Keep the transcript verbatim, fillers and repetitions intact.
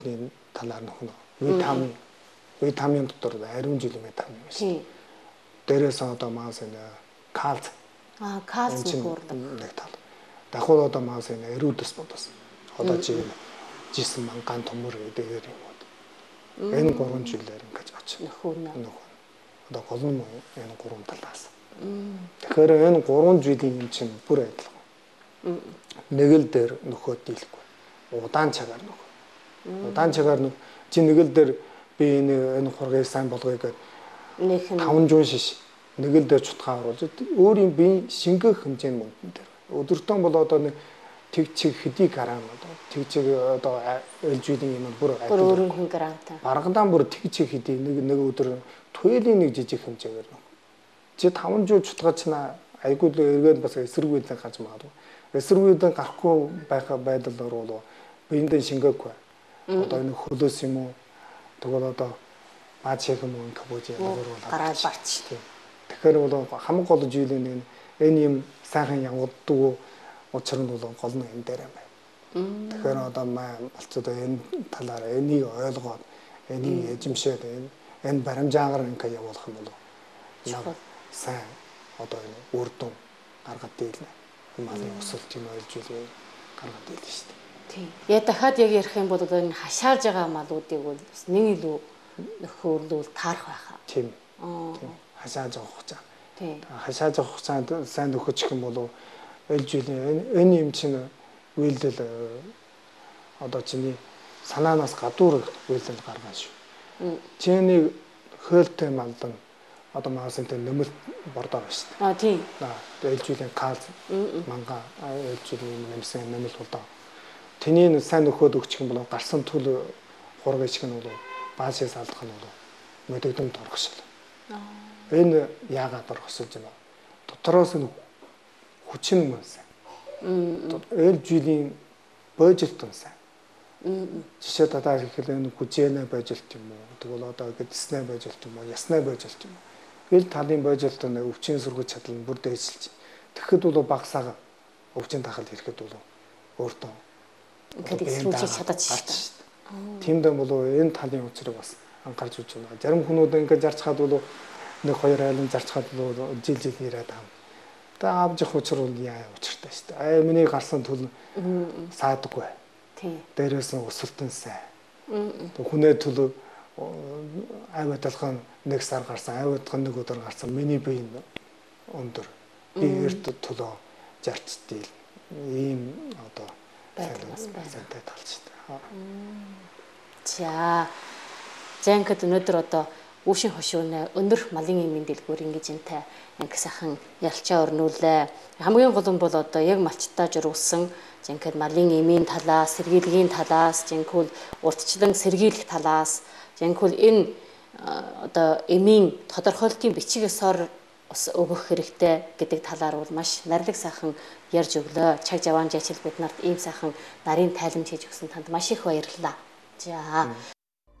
талаар нөхөн витамин витамин дотор ариун жилийн витамин байна шүү. Дээрээс одоо маас энэ кальц аа кальц нөхөрлөг нэг тал. Дахиад одоо маас энэ эрүүдэс бодос. Одоо чи жисэн манган төмөр эдгээр юм уу. Энэ гурван жилээр ингэж оч. Нөхөн. Одоо гол нь энэ гурван талаас. Тэгэхээр энэ гурван жилийн юм чинь бүр адилхан. Нэг л дээр нөхөд дийлэхгүй. Удаан цагаар нөхөө. Удаан цагаар нөх чи нэг л дээр би энэ энэ хургийг сайн болгоё гэдэг нэг нь таван жуун шиш нэг л дээр чутгаа оруулж өөрийн бие шингэх хэмжээний мөнгөн дээр. Өдөртөө бол одоо нэг тэг чиг хэдий грамм одоо тэг чиг одоо элжүүдийн юм бүр өөрөөр грамтай. Баргадан бүр тэг чиг хэдий нэг нэг өдөр туйлын нэг жижиг хэмжээгээр нөх. Чи таван жуун чутгаа чина айгүй л эргээд бас эсэргүүцэн гарч магадгүй. Эсэргүүцэн гарахгүй байхаа байдлаар бол биендээ шингээхгүй. Одоо энэ хөлөөс юм уу тэгвэл одоо баач шиг юм уу ингэ бууж яваад гараад барч. Тэгэхээр бол хамаг гол жилийн энэ юм сайхан явагддаг учир нь бол гол нь энэ дээр юм байна. Тэгэхээр одоо малцууд энэ талаар энийг ойлгоод энийг эзэмшээд энэ энэ баримжаагаар ингэ явуулах юм бол сайн одоо энэ үр дүн гаргад дийлнэ. Малын өсөлт юм ойлж үл гаргад дийлнэ шүү дээ. Тийм. Яа дахиад яг ярих юм бол энэ хашааж байгаа малуудыг бол нэг илүү нөхөрлөл таарах байхаа. Тийм. Хашааж авах хугацаа. Тийм. Хашааж авах хугацаанд сайн нөхөчих юм бол ойлж үл энэ юм чинь үйлдэл одоо чиний санаанаас гадуур үйлдэл гаргана шүү. Чиний хөөлтэй малдан одоо маасантай нэмэлт бордоо байна шүү дээ. Аа тийм. Ойлж үл калц манга ойлж үл нэмсэн нэмэлт болдоо. Тэний сайн нөхөд өгчих юм бол гарсан түл хураг ичг нь бол баашаас алдах нь бол мэдэгдэм торгошл. Энэ яагаад торгосолж байна? Дотроос нь хүчин мөн сайн. Ээл жилийн божилт нь сайн. Жишээ татаа хэлэхэд энэ хүчэнэ божилт юм уу? Тэгвэл одоо гэдснэ божилт юм уу? Яснэ божилт юм уу? Эл талын божилт нь өвчин сургаж чадал нь бүр дээшилж. Тэгэхэд бол багсаага өвчин тахал ирэхэд бол өөртөө ингээд эсрүүлж чадаж шүү дээ. Тиймдээ болов энэ талын учрыг бас анхаарч үзэж байна. Зарим хүмүүс ингээд зарчхаад бол нэг хоёр айлын зарчхаад бол жил жил ирээд байгаа. Тэгээ авч явах учир бол яа учиртай шүү дээ. Аа миний гарсан түл саадаггүй. Тийм. Дээрээс нь өсөлтөн сайн. Хүнээ түл авиадалхан нэг сар гарсан, авиадалхан нэг өдөр гарсан. Миний бие өндөр. Би эрт төлөө зарч дийл. Ийм одоо сайтай талч шүү дээ. За. Зэнхэд өнөөдөр одоо үүшин хошууны өндөр малын эмийн дэлгүүр ингэж энтэй анги сайхан ялчаа өрнүүлээ. Хамгийн гол нь бол одоо яг малчтаа жургуулсан зэнхэд малын эмийн талаас, сэргийлгийн талаас, зэнхүүл уртчлан сэргийлэх талаас, зэнхүүл энэ одоо эмийн тодорхойлтын бичигээс ор өгөх хэрэгтэй гэдэг талаар бол маш нарийн сайхан ярьж өглөө. Чаг жаваан жачил бид нарт ийм сайхан нарийн тайлбар хийж өгсөн танд маш их баярлалаа. За